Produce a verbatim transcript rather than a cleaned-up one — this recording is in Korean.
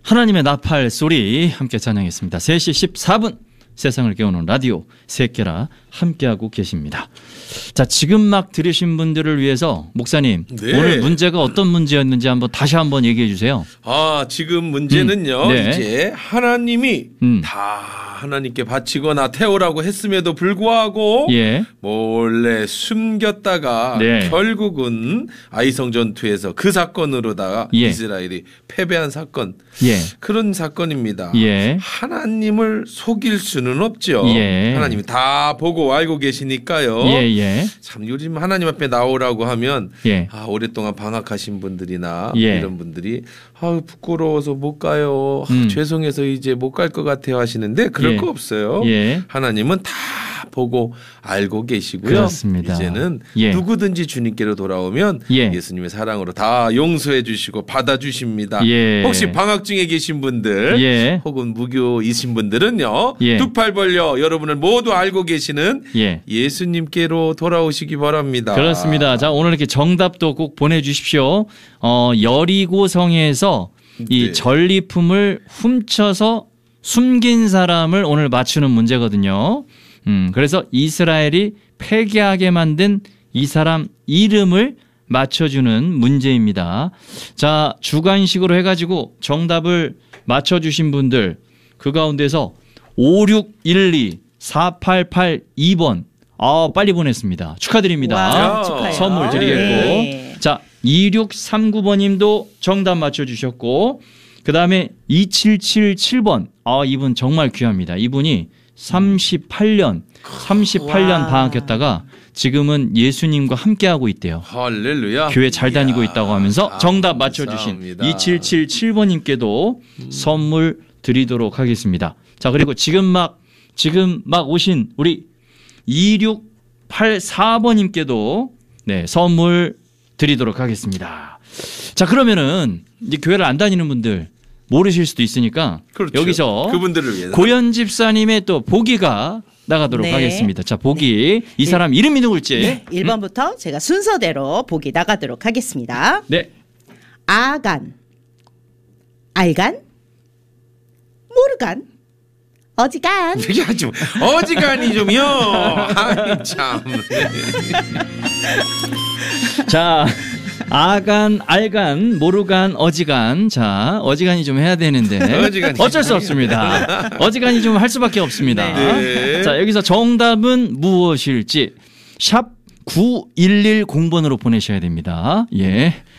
하나님의 나팔 소리 함께 찬양했습니다. 세 시 십사 분 세상을 깨우는 라디오 새끼라 함께하고 계십니다. 자, 지금 막 들으신 분들을 위해서 목사님 네. 오늘 문제가 어떤 문제였는지 한번 다시 한번 얘기해 주세요. 아, 지금 문제는요. 음, 네. 이제 하나님이 음. 다 하나님께 바치거나 태우라고 했음에도 불구하고 예. 몰래 숨겼다가 네. 결국은 아이성 전투에서 그 사건으로다가 예. 이스라엘이 패배한 사건. 예. 그런 사건입니다. 예. 하나님을 속일 수는 없죠. 예. 하나님이 다 보고 알고 계시니까요. 예, 예. 참 요즘 하나님 앞에 나오라고 하면 예. 아, 오랫동안 방학하신 분들이나 예. 이런 분들이 아, 부끄러워서 못 가요. 음. 아, 죄송해서 이제 못 갈 것 같아요 하시는데 그럴 예. 거 없어요. 예. 하나님은 다 보고 알고 계시고요. 그렇습니다. 이제는 예. 누구든지 주님께로 돌아오면 예. 예수님의 사랑으로 다 용서해 주시고 받아주십니다. 예. 혹시 방학 중에 계신 분들 예. 혹은 무교이신 분들은요. 예. 두 팔 벌려 여러분을 모두 알고 계시는 예. 예수님께로 돌아오시기 바랍니다. 그렇습니다. 자, 오늘 이렇게 정답도 꼭 보내주십시오. 어, 여리고성에서 이 네. 전리품을 훔쳐서 숨긴 사람을 오늘 맞추는 문제거든요. 음, 그래서 이스라엘이 패배하게 만든 이 사람 이름을 맞춰주는 문제입니다. 자, 주관식으로 해가지고 정답을 맞춰주신 분들 그 가운데서 오육일이 사팔팔이 번 아, 빨리 보냈습니다. 축하드립니다. 와, 축하해요. 선물 드리겠고. 네. 자, 이육삼구 번님도 정답 맞춰주셨고, 그 다음에 이칠칠칠 번. 아, 이분 정말 귀합니다. 이분이 삼십팔 년, 삼십팔 년 와. 방학했다가 지금은 예수님과 함께하고 있대요. 할렐루야. 교회 잘 다니고 이야, 있다고 하면서 정답 맞춰주신 감사합니다. 이칠칠칠 번님께도 선물 드리도록 하겠습니다. 자, 그리고 지금 막, 지금 막 오신 우리 이육팔사 번님께도 네, 선물 드리도록 하겠습니다. 자, 그러면은 이제 교회를 안 다니는 분들 모르실 수도 있으니까 그렇죠. 여기서 그분들을 위해서 고현 집사님의 또 보기가 나가도록 네. 하겠습니다. 자, 보기 이 사람 이름이 누굴지. 네, 일 번부터 제가 순서대로 보기 나가도록 하겠습니다. 네. 아간, 알간, 모르간, 어지간. 얘기하지 좀 어지간히 좀요. 아이 참. 자, 아간, 알간, 모르간, 어지간. 자, 어지간이 좀 해야 되는데 어지간히. 어쩔 수 없습니다. 어지간이 좀 할 수밖에 없습니다. 네. 자, 여기서 정답은 무엇일지 샵 구일일공 번으로 보내셔야 됩니다. 예.